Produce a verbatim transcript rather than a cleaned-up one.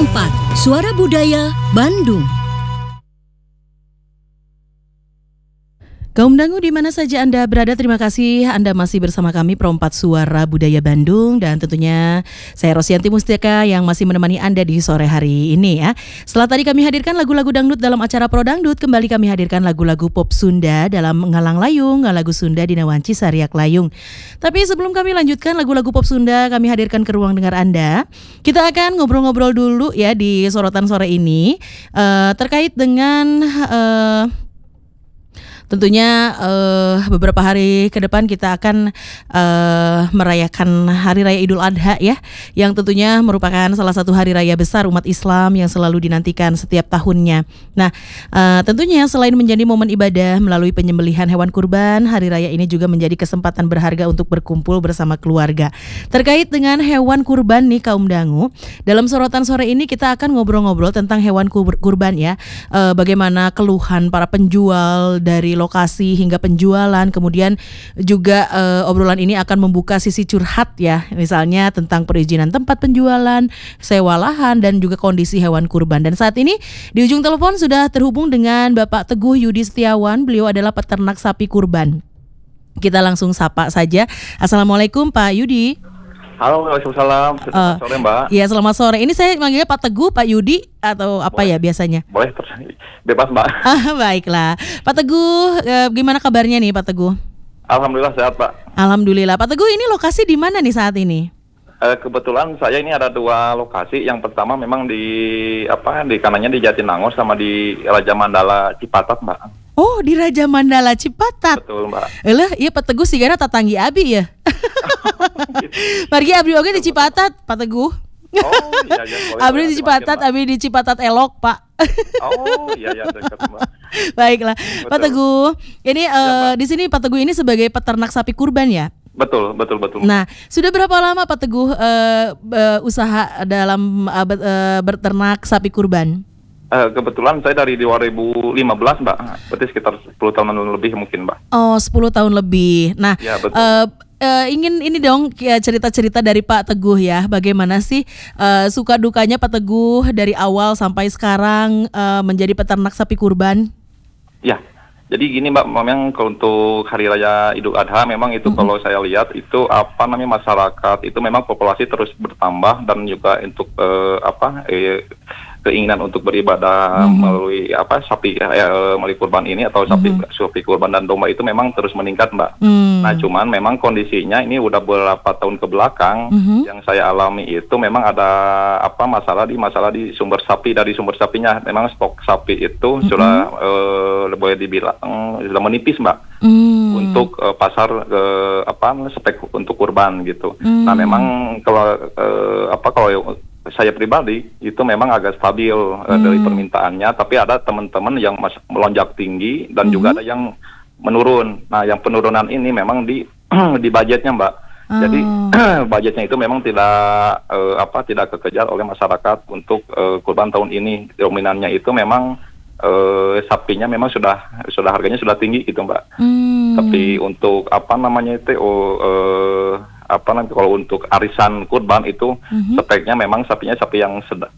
empat Suara Budaya Bandung. Kaum dangu di mana saja Anda berada, terima kasih Anda masih bersama kami Pro empat Suara Budaya Bandung, dan tentunya saya Rosianti Mustika yang masih menemani Anda di sore hari ini ya. Setelah tadi kami hadirkan lagu-lagu dangdut dalam acara Pro Dangdut, kembali kami hadirkan lagu-lagu pop Sunda dalam Ngalang Layung, lagu Sunda Dina Wanci Sariak Layung. Tapi sebelum kami lanjutkan lagu-lagu pop Sunda, kami hadirkan ke ruang dengar Anda. Kita akan ngobrol-ngobrol dulu ya di sorotan sore ini uh, terkait dengan uh, Tentunya uh, beberapa hari ke depan kita akan uh, merayakan Hari Raya Idul Adha ya, yang tentunya merupakan salah satu hari raya besar umat Islam yang selalu dinantikan setiap tahunnya. Nah, uh, tentunya selain menjadi momen ibadah melalui penyembelihan hewan kurban, hari raya ini juga menjadi kesempatan berharga untuk berkumpul bersama keluarga. Terkait dengan hewan kurban nih kaum dangu, dalam sorotan sore ini kita akan ngobrol-ngobrol tentang hewan kurban ya, uh, bagaimana keluhan para penjual dari lokasi hingga penjualan, kemudian juga uh, obrolan ini akan membuka sisi curhat ya, misalnya tentang perizinan tempat penjualan, sewa lahan, dan juga kondisi hewan kurban. Dan saat ini di ujung telepon sudah terhubung dengan Bapak Teguh Yudi Setiawan, beliau adalah peternak sapi kurban. Kita langsung sapa saja. Assalamualaikum Pak Yudi. Halo, waalaikumsalam. Selamat uh, sore Mbak. Iya, selamat sore. Ini saya manggilnya Pak Teguh, Pak Yudi, atau apa boleh, ya biasanya? Boleh, bebas Mbak. Ah, baiklah. Pak Teguh, eh, gimana kabarnya nih Pak Teguh? Alhamdulillah sehat Pak. Alhamdulillah. Pak Teguh, ini lokasi di mana nih saat ini? Eh, kebetulan saya ini ada dua lokasi. Yang pertama memang di apa di kanannya di Jatinangor sama di Raja Mandala Cipatat Mbak. Oh, di Raja Mandala Cipatat. Betul Mbak. Elah, iya Pak Teguh sigana tatanggi abi ya. Margi abdi oge di Cipatat, Pak Teguh. Oh iya iya. Abdi di Cipatat, abdi di Cipatat Elok, Pak. Oh iya iya dekat Mbak. Baiklah, betul. Pak Teguh. Ini ya, uh, di sini Pak Teguh ini sebagai peternak sapi kurban ya? Betul, betul, betul. Nah, sudah berapa lama Pak Teguh uh, uh, usaha dalam uh, uh, berternak sapi kurban? Uh, kebetulan saya dari dua ribu lima belas Mbak, berarti sekitar sepuluh tahun lebih mungkin Mbak. Oh, sepuluh tahun lebih. Nah, ya, betul. Uh, uh, ingin ini dong cerita-cerita dari Pak Teguh ya, bagaimana sih uh, suka dukanya Pak Teguh dari awal sampai sekarang uh, menjadi peternak sapi kurban? Ya, jadi gini Mbak, memang kalau untuk Hari Raya Idul Adha memang itu mm-hmm. kalau saya lihat itu apa namanya masyarakat itu memang populasi terus bertambah, dan juga untuk uh, apa eh, keinginan untuk beribadah mm-hmm. melalui apa sapi eh, melalui kurban ini atau sapi mm-hmm. sapi kurban dan domba itu memang terus meningkat Mbak. Mm. Nah cuman memang kondisinya ini udah beberapa tahun ke belakang mm-hmm. yang saya alami itu memang ada apa masalah di masalah di sumber sapi, dari sumber sapinya memang stok sapi itu mm-hmm. sudah eh, boleh dibilang sudah menipis Mbak. Mm. Untuk uh, pasar uh, apa spek untuk kurban gitu. Mm. Nah memang kalau uh, apa kalau saya pribadi itu memang agak stabil uh, mm. dari permintaannya, tapi ada teman-teman yang mas- melonjak tinggi dan mm-hmm. juga ada yang menurun. Nah yang penurunan ini memang di di budgetnya Mbak. Oh. Jadi budgetnya itu memang tidak uh, apa tidak kekejar oleh masyarakat untuk uh, kurban tahun ini. Dominannya itu memang Uh, sapinya memang sudah sudah harganya sudah tinggi gitu Mbak. Hmm. Tapi untuk apa namanya itu oh, uh, apa nanti kalau untuk arisan kurban itu mm-hmm. speknya memang sapinya sapi yang sedang